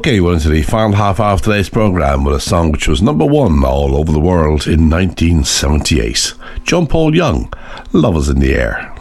Okay, well, into the final half of today's programme with a song which was number one all over the world in 1978. John Paul Young, Love Is in the Air.